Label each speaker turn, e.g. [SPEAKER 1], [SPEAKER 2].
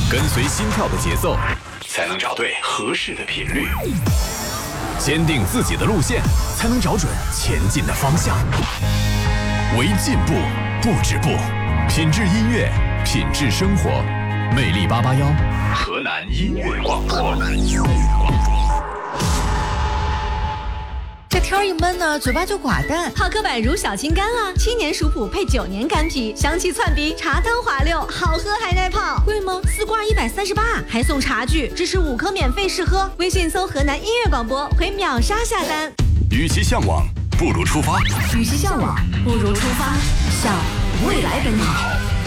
[SPEAKER 1] 跟随心跳的节奏，才能找对合适的频率；坚定自己的路线，才能找准前进的方向。为进步不止步，品质音乐，品质生活。魅力881，河南音乐广播。
[SPEAKER 2] 这天一闷呢，嘴巴就寡淡。
[SPEAKER 3] 泡科柏乳小青柑啊，7年熟普配9年干皮，香气窜鼻，茶汤滑溜，好喝还耐泡。
[SPEAKER 2] 贵吗？4罐138，
[SPEAKER 3] 还送茶具，支持5颗免费试喝。微信搜河南音乐广播，回秒杀下单。
[SPEAKER 1] 与其向往，不如出发。
[SPEAKER 2] 与其向往，不如出发，向未来奔跑。